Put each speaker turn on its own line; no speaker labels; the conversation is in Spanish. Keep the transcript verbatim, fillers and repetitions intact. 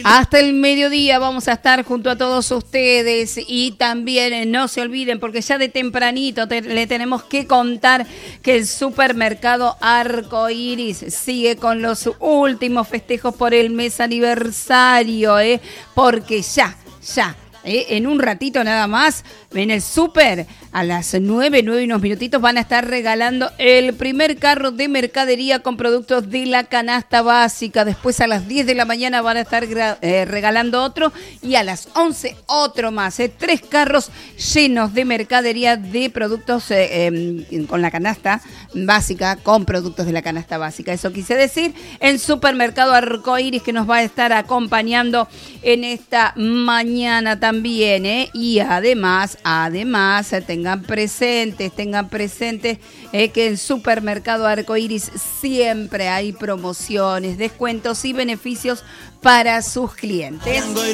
Hasta el mediodía vamos a estar junto a todos ustedes y también eh, no se olviden porque ya de tempranito te, le tenemos que contar que el supermercado Arcoiris sigue con los últimos festejos por el mes aniversario, ¿eh? Porque ya, ya. Eh, en un ratito nada más, en el súper, a las nueve, nueve y unos minutitos van a estar regalando el primer carro de mercadería con productos de la canasta básica. Después a las diez de la mañana van a estar eh, regalando otro y a las once otro más. Eh, tres carros llenos de mercadería de productos eh, eh, con la canasta básica, con productos de la canasta básica. Eso quise decir, en Supermercado Arcoiris que nos va a estar acompañando en esta mañana también. También, ¿eh? Y además, además, tengan presentes, tengan presentes eh, que en Supermercado Arcoiris siempre hay promociones, descuentos y beneficios para sus clientes.